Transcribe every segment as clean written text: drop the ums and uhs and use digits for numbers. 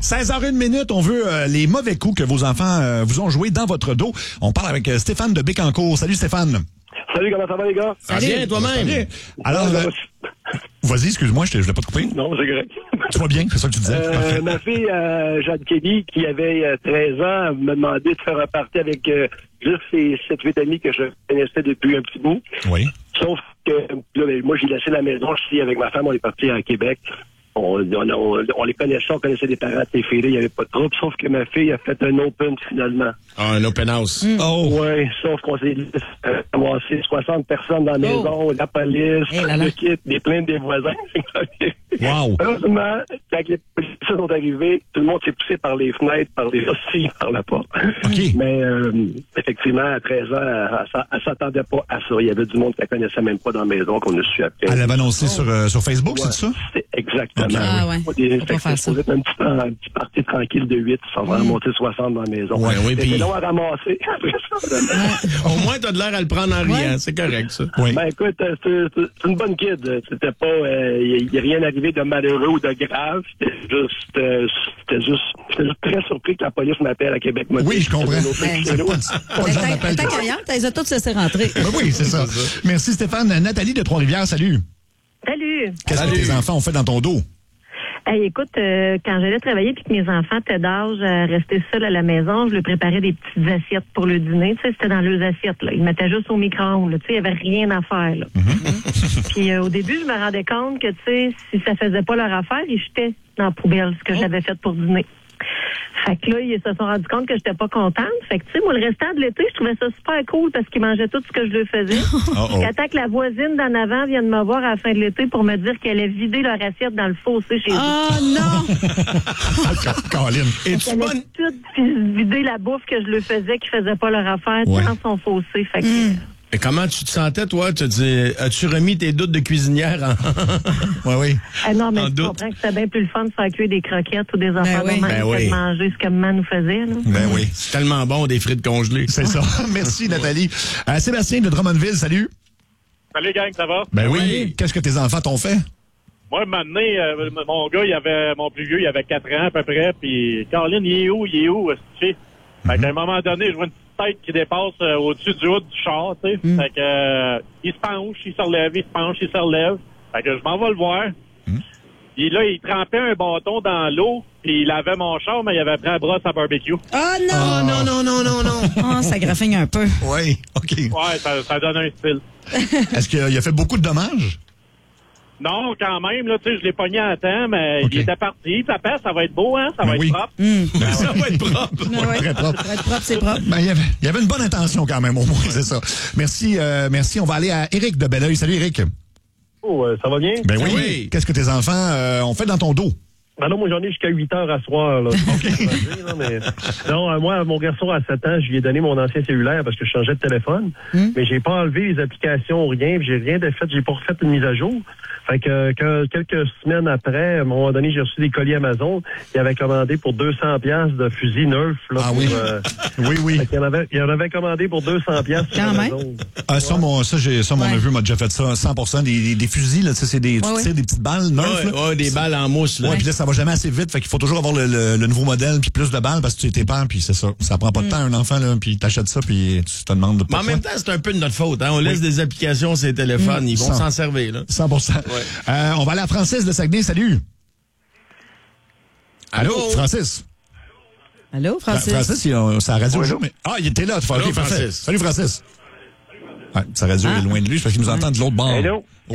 16h01, on veut les mauvais coups que vos enfants vous ont joués dans votre dos. On parle avec Stéphane de Bécancour. Salut Stéphane. Salut, comment ça va les gars? Ça vient toi-même. Alors, vas-y, excuse-moi, je voulais pas te couper. Non, c'est correct. Tu vas bien, c'est ça que tu disais? Ma fille, Jeanne Kelly, qui avait 13 ans, m'a demandé de faire un party avec juste ses 7-8 amis que je connaissais depuis un petit bout. Oui. Sauf que là, moi, j'ai laissé la maison. Je suis avec ma femme, on est parti à Québec. On les connaissait, on connaissait des parents de ces filles-là, il n'y avait pas de trouble. Sauf que ma fille a fait un open finalement. Ah, un open house. Oh! Oui, sauf qu'on s'est ramassé 60 personnes dans la maison, la police, le kit, des plaintes des voisins. Wow! Heureusement, quand les policiers sont arrivés, tout le monde s'est poussé par les fenêtres, par les hosties, par la porte. OK. Mais effectivement, à 13 ans, elle s'attendait pas à ça. Il y avait du monde qu'elle connaissait même pas dans la maison qu'on a su après. Elle l'avait annoncé sur Facebook, Ouais, c'est ça? C'est exactement. Okay. Ah ouais. Faut pas faire ça. Un petit parti tranquille de 8 sans vraiment monter 60 dans la maison. Ouais, oui, puis... C'est long à ramasser. Au moins, t'as de l'air à le prendre en riant. C'est correct, ça. Oui. Ben écoute, c'est une bonne kid. C'était pas, il n'y a rien arrivé de malheureux ou de grave. J'étais juste très surpris que la police m'appelle à Québec. Oui, je comprends. Ben, Pas le genre d'appel T'as carrière, t'as les as toutes laissées rentrer. Oui, c'est ça. Merci Stéphane. Nathalie de Trois-Rivières, salut. Salut. Qu'est-ce que tes enfants ont fait dans ton dos? Hey, écoute, quand j'allais travailler puis que mes enfants étaient d'âge à rester seuls à la maison, je leur préparais des petites assiettes pour le dîner. Tu sais, c'était dans leurs assiettes. Là. Ils mettaient juste au micro-ondes. Tu sais, il n'y avait rien à faire. Là. Puis au début, je me rendais compte que, tu sais, si ça faisait pas leur affaire, ils jetaient dans la poubelle ce que j'avais fait pour dîner. Fait que là, ils se sont rendus compte que j'étais pas contente. Fait que, tu sais, moi, le restant de l'été, je trouvais ça super cool parce qu'ils mangeaient tout ce que je leur faisais. Jusqu'à que la voisine d'en avant vienne me voir à la fin de l'été pour me dire qu'elle allait vider leur assiette dans le fossé chez eux. Oh non! Colin. Elle allait tout vider la bouffe que je leur faisais qui faisait pas leur affaire dans son fossé. Fait que... Et comment tu te sentais, toi? Tu dis, as-tu remis tes doutes de cuisinière en... Oui. Ah non, mais En tu doute. comprends que c'était bien plus le fun de faire cuire des croquettes ou des affaires oui. de même Ben que oui. de manger ce que maman nous faisait. Là. Ben oui. C'est tellement bon, des frites congelées. C'est ça. Merci Nathalie. Sébastien de Drummondville, salut. Salut gang, ça va? Ben oui. Oui. Qu'est-ce que tes enfants t'ont fait? Moi, maintenant, mon gars, mon plus vieux, il avait 4 ans à peu près, puis Caroline, il est où, est-ce que Fait qu'à un moment donné, je vois une petite tête qui dépasse au-dessus du haut du char, tu sais. Fait que, il se penche, il se relève, il se penche, il se relève. Fait que je m'en vais le voir. Puis là, il trempait un bâton dans l'eau, puis il avait mon char, mais il avait pris la brosse à barbecue. Oh non! Non. Oh, ça graffigne un peu. Oui. OK. Ouais, ça donne un style. Est-ce qu'il a fait beaucoup de dommages? Non, quand même, là, tu sais, je l'ai pogné à temps, mais il était parti. Papa, ça va être beau, hein? Ça va être propre. Ça va être propre. Ouais. Très propre. Pour être propre, c'est propre. Ben, il y avait une bonne intention quand même, au moins, c'est ça. Merci. On va aller à Éric de Belleuil. Salut, Éric. Oh, ça va bien? Ben oui. Oui. Qu'est-ce que tes enfants ont fait dans ton dos? Ben non, moi, j'en ai jusqu'à 8 heures à soir, là. Non, moi, mon garçon, à 7 ans, je lui ai donné mon ancien cellulaire parce que je changeais de téléphone. Mais j'ai pas enlevé les applications, rien, puis j'ai rien de fait, j'ai pas refait une mise à jour. Fait que quelques semaines après, à un moment donné, j'ai reçu des colis Amazon. Il avait commandé pour 200 piastres de fusil neuf, là. Ah oui. Oui. Fait qu'il en avait commandé pour 200 piastres sur Quand même. Amazon. Mon neveu m'a déjà fait ça, 100%. Des fusils, là, tu sais, c'est des, tu tires des petites balles neuves, là. Ouais, des balles en mousse, là. Ouais, puis là, ça va jamais assez vite. Fait qu'il faut toujours avoir le nouveau modèle puis plus de balles parce que tu t'es peur puis c'est ça. Ça prend pas de temps un enfant, là, puis t'achètes ça puis tu te demandes de Mais en même temps, c'est un peu de notre faute. Hein? On laisse des applications sur les téléphones. Ils vont s'en servir. Là. 100%. On va aller à Francis de Saguenay. Salut. Allô, Francis. Allô, Francis? Francis, c'est à la radio. Mais... Ah, il était là. Allô, OK, parfait. Francis. Salut, Francis. Ouais, sa radio est loin de lui parce qu'il nous entend de l'autre bord. Hello. Oui.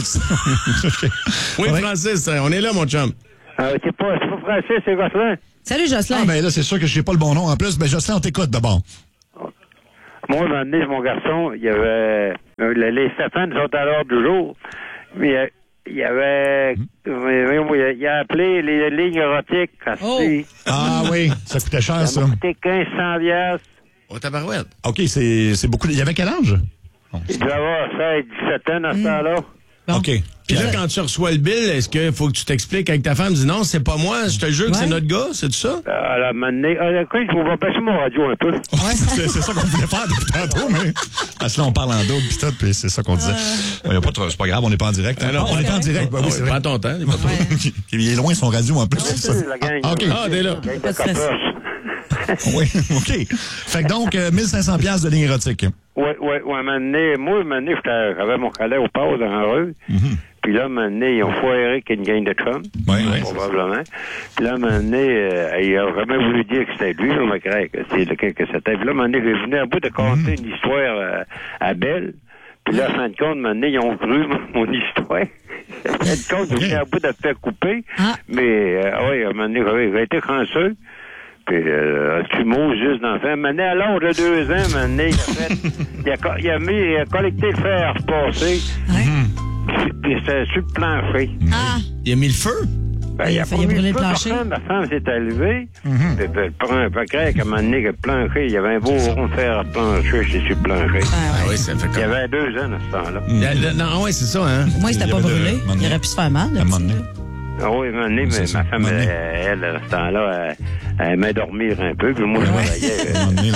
Oui, Francis, on est là, mon chum. C'est pas Francis, c'est Gosselin. Salut, Jocelyn. Ah, ben là, c'est sûr que je n'ai pas le bon nom en plus. Ben, Jocelyn, on t'écoute d'abord. Moi, un moment donné, mon garçon, il y avait... les Stéphane sont à l'ordre du jour. Mais il y avait... Il a appelé les lignes érotiques. Ah oui, ça coûtait cher, ça. Ça m'a coûté 1500 piastres. Oh, tabarouette. OK, c'est beaucoup. Il y avait quel âge? Il doit avoir 16, 17 ans à ce temps-là. Bon. OK. Puis là, quand tu reçois le bill, est-ce qu'il faut que tu t'expliques avec ta femme? Dis non, c'est pas moi, je te jure que c'est notre gars, c'est tout ça? À la manée. Quoi, je vais passer mon radio un peu. Ouais, c'est ça qu'on voulait faire depuis tantôt, mais. Parce que là, on parle en double, pis tout, puis c'est ça qu'on disait. C'est pas grave, on n'est pas en direct. Alors, on est en direct. Oui, c'est vrai. Prends ton temps. Il est loin son radio en plus. La gang. OK. T'es là. Pas de stress. Oui, OK. Fait que donc, 1500 piastres de ligne érotique. Oui. À un moment donné, j'avais mon chalet au port dans la rue. Puis là, à un moment donné, ils ont foiré qu'il y a une gang de chums. Oui. Probablement. Puis là, à un moment donné, il a vraiment voulu dire que c'était lui, je me crois que c'est lequel que c'était. Puis là, à un moment donné, j'ai venu à bout de conter une histoire à Belle. Puis là, à fin de compte, à un moment donné, ils ont cru mon histoire. À fin de compte, j'ai venu à bout de te faire couper. Mais, à un moment donné, j'ai été chanceux. Puis, tu mots juste d'enfant. À un moment donné, à l'âge de 2 ans, à un moment donné, il a collecté le fer passé. Puis c'était sur le plancher. Il a mis le feu? Il a failli brûler le plancher. Ma femme s'est allevée. Puis elle prend un paquet, à un moment donné, le plancher, il y avait un beau rond de fer à plancher, c'est sur le plancher. Oui, ça fait Il y avait 2 ans à ce temps-là. Non, oui, c'est ça, hein? Au moins, il s'était pas brûlé. Il aurait pu se faire mal. À un moment donné. Ah oui, à un moment donné, mais ma femme, elle, à ce temps-là, elle aimait dormir un peu, puis moi, je travaillais. À un moment donné, là.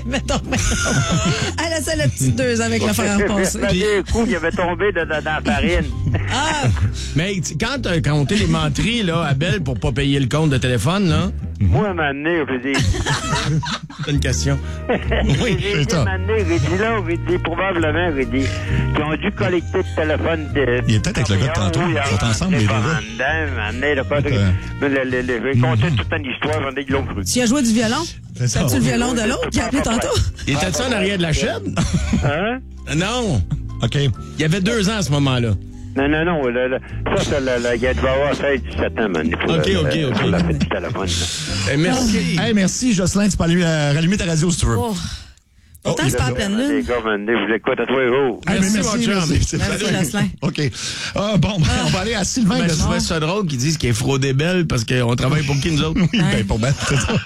Elle laissait la petite 2 avec le fer à repasser. Le coup, il avait tombé dans la farine. Mais quand t'as compté les menteries, là, à Belle, pour pas payer le compte de téléphone, là... Moi, à un moment donné, je dis... C'est une question. Oui, j'ai dit, j'ai dit, probablement, j'ai dit, qu'ils ont dû collecter le téléphone de... Il est peut-être avec le gars de tantôt. Ils sont ensemble, les deux. J'ai compté toute une histoire, j'en ai de l'ont cru. Tu as joué du violon? T'as-tu le violon de l'autre qui a appelé tantôt? Il était-tu en arrière de la chaîne? Hein? Non. OK. Il y avait 2 ans à ce moment-là. Non. Ça, il devait avoir 16-17 ans, man. OK. Pour la fête du téléphone. Merci. Hey, merci, Jocelyn. Tu peux rallumer ta radio si tu veux. Pourtant, c'est pas à pleine lune. Les gars, man, je vous écoute à tous les jours. Merci, mon chum. Merci, Jocelyn. OK. Bon, on va aller à Sylvain. Je trouvais ça drôle qu'ils disent qu'il est fraudé Belle parce qu'on travaille pour qui, nous autres? Oui, pour Ben, c'est ça.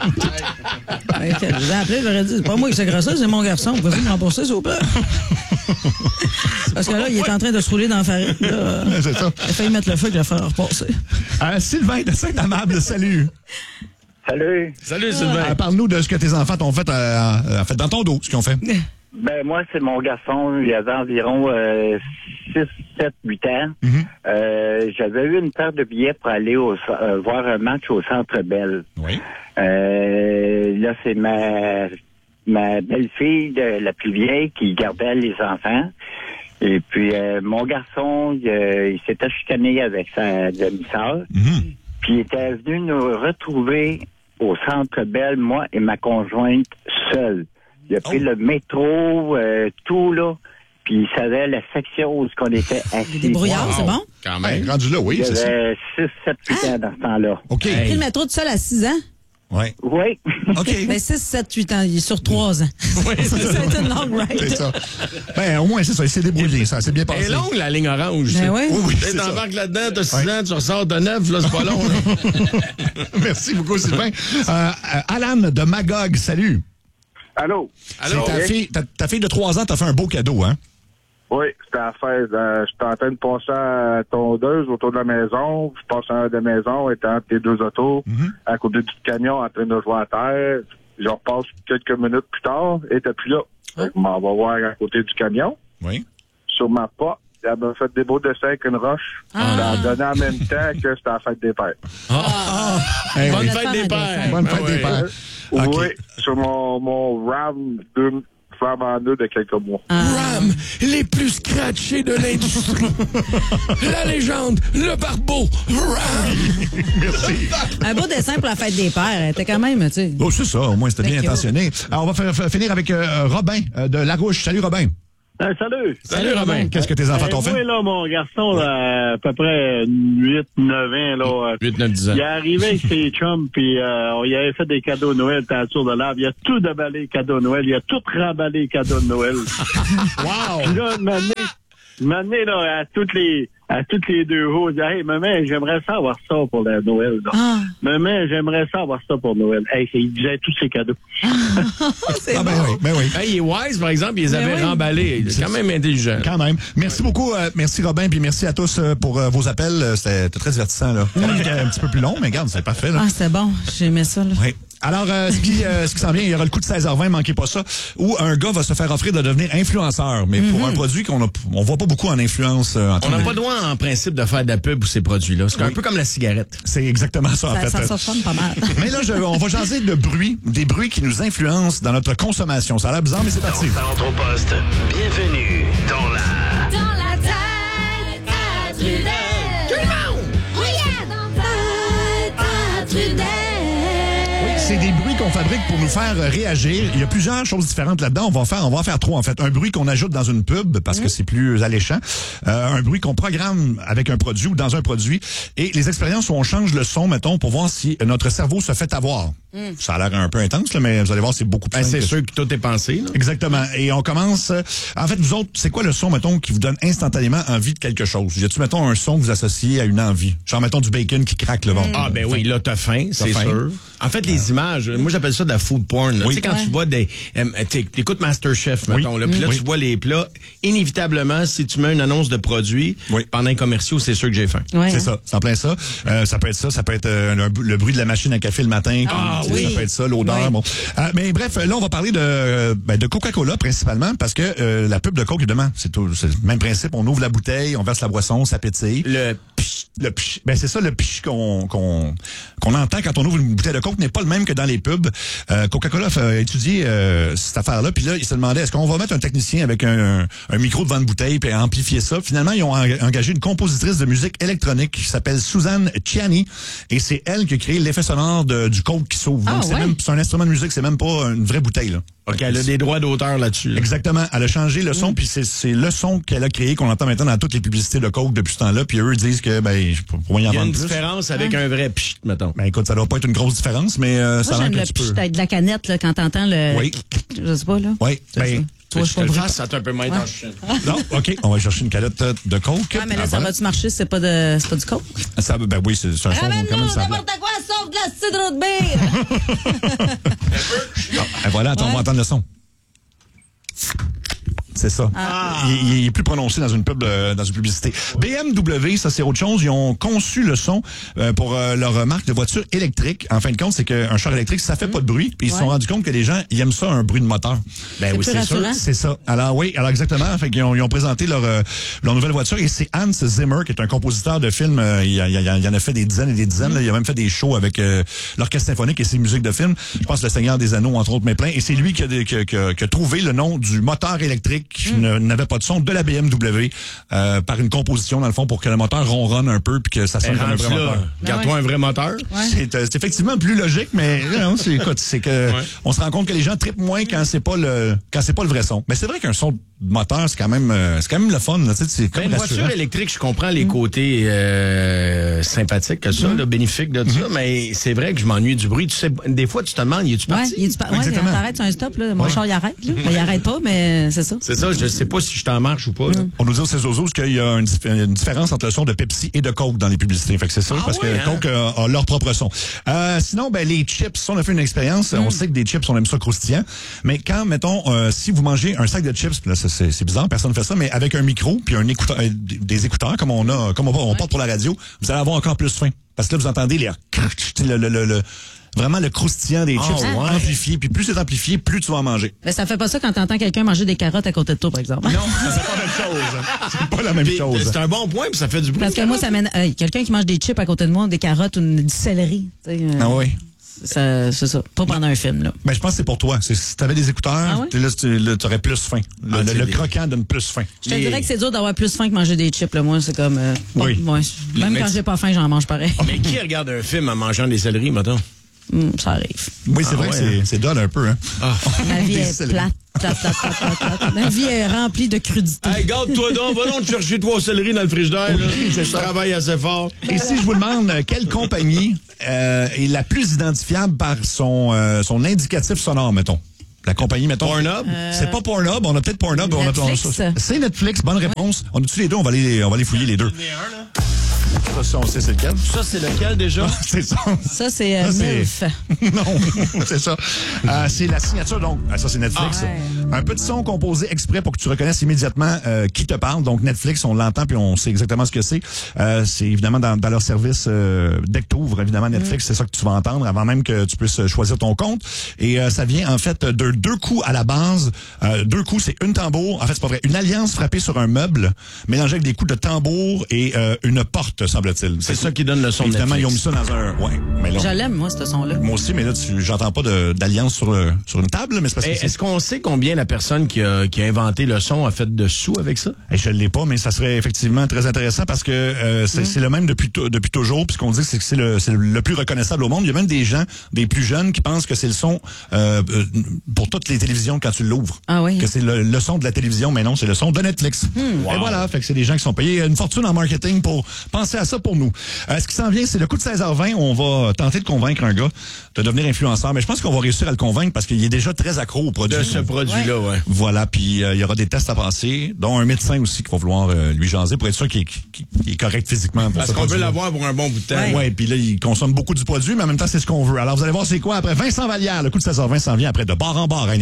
Je l'ai appelé, j'aurais dit, c'est pas moi qui s'est grassé, c'est mon garçon. Vous pouvez me rembourser, s'il vous plaît? Parce que là, il est en train de se rouler dans la farine. C'est ça. Il a failli mettre le feu que le fer a repassé. Sylvain de Saint-Amable, salut. Salut. Salut, Sylvain. Parle-nous de ce que tes enfants t'ont fait, fait dans ton dos, ce qu'ils ont fait. Ben, moi, c'est mon garçon, il avait environ 6, 7, 8 ans. J'avais eu une paire de billets pour aller voir un match au Centre Bell. Oui. Là, c'est ma belle-fille, la plus vieille, qui gardait les enfants. Et puis, mon garçon, il s'était chicané avec sa demi-sœur. Puis, il était venu nous retrouver au Centre Bell, moi et ma conjointe, seule. Il a pris le métro, tout, là. Puis, il savait la section où on était assis. Des brouillards, c'est bon? Quand même. Rendu là, oui, c'est ça. Il avait 6, 7, 8 ans dans ce temps-là. OK. Il a pris le métro tout seul à 6 ans? Oui. Oui. OK. Ben 6, 7, 8 ans. Il est sur 3 ans. Oui, c'est ça. C'est une long ride. C'est ça. Ben, au moins, c'est ça. Il s'est débrouillé. Ça s'est bien passé. Elle est longue, la ligne orange. Ben oui. Oui, Tu c'est ça. t'embarques là-dedans, t'as 6 ans, tu ressors de 9, là, c'est pas long, là. Merci beaucoup, Sylvain. Alan de Magog, salut. Allô? C'est ta fille de 3 ans t'a fait un beau cadeau, hein? Oui, c'était à faire. J'étais en train de passer à la tondeuse autour de la maison. Je passe à la maison, étant entre les 2 autos, à côté du camion, en train de jouer à terre. Je repasse quelques minutes plus tard, et t'es plus là. Fait que je m'en vais voir à côté du camion. Oui. Sur ma porte, elle m'a fait des beaux dessins avec une roche. Ça a donné en même temps que c'était la fête des pères. Hey, Bonne oui. fête des pères. Bonne fête des pères. OK. Oui, sur mon RAM 2 flammes en deux de quelques mois. Ram, les plus scratchés de l'industrie. La légende, le barbeau, Ram. Merci. Un beau dessin pour la fête des pères. T'es quand même, tu sais. Oh, c'est ça. Au moins, c'était bien Thank you. intentionné. Alors, on va finir avec Robin de Larouche. Salut, Robin. Salut! Salut, Robin. Qu'est-ce que tes enfants t'ont fait? Moi, là, mon garçon, là, à peu près 8-9 ans, là. 8-9-10 ans. Il est arrivé avec ses chums, puis on y avait fait des cadeaux de Noël, t'as tour de l'arbre. Il a tout déballé les cadeaux de Noël. Il a tout remballé les cadeaux de Noël. Wow! Puis là, une année, là, à toutes les à toutes les 2 jours, il dit, hey, maman, j'aimerais ça avoir ça pour le Noël. Donc. Ah. Maman, j'aimerais ça avoir ça pour Noël. Hey, il disait tous ses cadeaux. C'est Ah, bon. ben oui. Hey, il est wise, par exemple, il les avait oui. remballés. Il est quand même intelligent. Quand même. Merci beaucoup. Merci Robin, puis merci à tous pour vos appels. C'était très divertissant, là. Un petit peu plus long, mais regarde, c'est parfait, là. Ah, c'est bon. J'aimais ça, là. Oui. Alors, ce qui s'en vient, il y aura le coup de 16h20, manquez pas ça, où un gars va se faire offrir de devenir influenceur, mais pour un produit on voit pas beaucoup en influence. On n'a pas le droit, en principe, de faire de la pub pour ces produits-là. C'est un peu comme la cigarette. C'est exactement ça, en fait. Ça sonne pas mal. Mais là, on va jaser de bruit, des bruits qui nous influencent dans notre consommation. Ça a l'air bizarre, mais c'est parti. Centre-Poste, bienvenue dans la tête à Trudel. Tout le monde! Regarde dans ta tête à Trudel. C'est des bruits qu'on fabrique pour nous faire réagir. Il y a plusieurs choses différentes là-dedans. On va en faire 3, en fait. Un bruit qu'on ajoute dans une pub, parce que c'est plus alléchant. Un bruit qu'on programme avec un produit ou dans un produit. Et les expériences où on change le son, mettons, pour voir si notre cerveau se fait avoir. Ça a l'air un peu intense, là, mais vous allez voir, c'est beaucoup plus C'est sûr que tout est pensé. Là. Exactement. Et on commence... en fait, vous autres, c'est quoi le son, mettons, qui vous donne instantanément envie de quelque chose? Y a-tu, mettons, un son que vous associez à une envie? Genre, mettons, du bacon qui craque le ventre. Ah, ben oui, là, t'as faim, c'est sûr. En fait, les images, moi, j'appelle ça de la food porn. Oui. Tu sais, quand tu vois t'écoutes MasterChef, mettons, là, puis là, tu vois les plats. Inévitablement, si tu mets une annonce de produit pendant un commercial, c'est sûr que j'ai faim. Ouais, c'est ça, c'est en plein ça. Ça peut être ça, ça peut être le bruit de la machine à café le matin. Ça peut être ça, l'odeur. Oui. Bon. Mais bref, là, on va parler de Coca-Cola principalement, parce que la pub de Coke, évidemment, c'est le même principe. On ouvre la bouteille, on verse la boisson, ça pétille. Le psh. Ben, c'est ça, le psh qu'on entend quand on ouvre une bouteille de Coke n'est pas le même que dans les pubs. Coca-Cola a étudié cette affaire-là, puis là, ils se demandaient, est-ce qu'on va mettre un technicien avec un micro devant une bouteille puis amplifier ça? Finalement, ils ont engagé une compositrice de musique électronique qui s'appelle Suzanne Ciani, et c'est elle qui a créé l'effet sonore du Coke qui s'ouvre. Donc, c'est un instrument de musique, c'est même pas une vraie bouteille, là. OK, elle a des droits d'auteur là-dessus. Là. Exactement. Elle a changé le son, puis c'est le son qu'elle a créé, qu'on entend maintenant dans toutes les publicités de Coke depuis ce temps-là, puis eux disent que, pour moi, y en Il y a une plus. différence avec un vrai pchit, mettons. Ben écoute, ça doit pas être une grosse différence, mais ça a l'air un petit peu. Moi, j'aime le pchit avec de la canette, là, quand t'entends le... Oui. Je sais pas, là. Oui. Ben, tu je te le fasse, ça t'a un peu moins dans le non, OK. On va chercher une canette de Coke. Ah, mais là, ça va-tu marcher? C'est pas du Coke? Ça, ben oui, c'est un son quand même ça. N'importe quoi, sauf de la cidre de bière. Voilà, attends, on va entendre le son. C'est ça. Il est plus prononcé dans une pub, dans une publicité. BMW, ça c'est autre chose. Ils ont conçu le son pour leur marque de voiture électrique. En fin de compte, c'est qu'un char électrique, ça fait pas de bruit. Puis ils se sont rendus compte que les gens, ils aiment ça, un bruit de moteur. Ben oui, c'est sûr. C'est ça. Alors exactement. Fait qu'ils ils ont présenté leur nouvelle voiture, et c'est Hans Zimmer, qui est un compositeur de films. Il en a fait des dizaines et des dizaines. Il a même fait des shows avec l'orchestre symphonique et ses musiques de films. Je pense Le Seigneur des Anneaux, entre autres, mais plein. Et c'est lui qui a trouvé le nom du moteur électrique qui n'avait pas de son de la BMW par une composition, dans le fond, pour que le moteur ronronne un peu puis que ça sonne comme un vrai moteur. Garde-toi un vrai moteur. Ouais. C'est effectivement plus logique, mais non, c'est que on se rend compte que les gens trippent moins quand c'est pas le vrai son. Mais c'est vrai qu'un son de moteur, c'est quand même le fun. Là, c'est comme une voiture électrique, je comprends les côtés sympathiques que ça, là, bénéfiques de ça, mais c'est vrai que je m'ennuie du bruit. Tu sais, des fois, tu te demandes, il est-tu parti? T'arrêtes sur un stop, là. Mon char, il arrête, là. Il arrête pas, mais c'est ça. C'est ça, je sais pas si je t'en marche ou pas. Là. On nous dit au Cézozos qu'il y a une différence entre le son de Pepsi et de Coke dans les publicités. Fait que c'est ça, parce que Coke a leur propre son. Sinon, les chips, on a fait une expérience. On sait que des chips, on aime ça croustillant. Mais quand, mettons, si vous mangez un sac de chips, là, c'est bizarre, personne ne fait ça, mais avec un micro puis des écouteurs, comme on porte pour la radio, vous allez avoir encore plus faim. Parce que là, vous entendez vraiment le croustillant des chips amplifié. Puis plus c'est amplifié, plus tu vas en manger. Mais ça fait pas ça quand t'entends quelqu'un manger des carottes à côté de toi, par exemple. Non, c'est pas la même chose. C'est pas la même chose. C'est un bon point, puis ça fait du bruit. Parce que moi, ça mène... quelqu'un qui mange des chips à côté de moi, des carottes ou du céleri. Ah oui. C'est ça. Pas pendant un film, là. Ben, je pense que c'est pour toi. Si t'avais des écouteurs, tu aurais plus faim. Le croquant donne plus faim. Je te dirais que c'est dur d'avoir plus faim que manger des chips, là. Moi, c'est comme... Même quand j'ai pas faim, j'en mange pareil. Mais qui regarde un film en mangeant des céleris, mettons? Ça arrive. Oui, c'est vrai que c'est dull un peu, hein. Ma vie est plate. Ma vie est remplie de crudité. Hey, garde-toi donc, va donc te chercher 3 céleris dans le frigidaire. Je travaille assez fort. Et si je vous demande quelle compagnie est la plus identifiable par son indicatif sonore, mettons? La compagnie, mettons. Pornhub? C'est pas Pornhub, on a peut-être Pornhub. Netflix? C'est Netflix, bonne réponse. On a-tu les deux, on va les fouiller les deux. Ça, on sait c'est lequel. Ça, c'est lequel déjà? C'est ça. Ça, c'est MILF. Non, c'est ça. C'est la signature, donc. Ça, c'est Netflix. Un petit son composé exprès pour que tu reconnaisses immédiatement qui te parle. Donc, Netflix, on l'entend puis on sait exactement ce que c'est. C'est évidemment dans leur service, dès que tu ouvres, évidemment, Netflix, c'est ça que tu vas entendre avant même que tu puisses choisir ton compte. Et ça vient, en fait, de 2 coups à la base. 2 coups, c'est une tambour. En fait, c'est pas vrai. Une alliance frappée sur un meuble, mélangée avec des coups de tambour et une porte, semble-t-il. C'est ça qui donne le son de Évidemment, Netflix. ils ont mis ça dans un... Ouais, mais là, Je l'aime, moi, ce son-là. moi aussi, mais là, j'entends pas d'alliance sur une table, mais c'est parce que... Est-ce qu'on sait combien la personne qui a inventé le son a fait de sous avec ça? Je ne l'ai pas, mais ça serait effectivement très intéressant parce que c'est le même depuis toujours, puisqu'on dit que c'est le plus reconnaissable au monde. Il y a même des gens, des plus jeunes, qui pensent que c'est le son pour toutes les télévisions quand tu l'ouvres. Ah oui? Que c'est le son de la télévision, mais non, c'est le son de Netflix. Wow. Et voilà, fait que c'est des gens qui sont payés une fortune en marketing pour penser à ça pour nous. Ce qui s'en vient, c'est le coup de 16h20. On va tenter de convaincre un gars de devenir influenceur, mais je pense qu'on va réussir à le convaincre parce qu'il est déjà très accro au produit. De ce produit-là, ouais. Voilà, puis il y aura des tests à passer, dont un médecin aussi qui va vouloir lui jaser pour être sûr qu'il est correct physiquement. Pour Parce ce qu'on veut produit-là. l'avoir pour un bon bout de temps. Ouais, puis là, il consomme beaucoup du produit, mais en même temps, c'est ce qu'on veut. Alors, vous allez voir c'est quoi après Vincent Vallière. Le coup de 16h20 s'en vient après de bar en bar.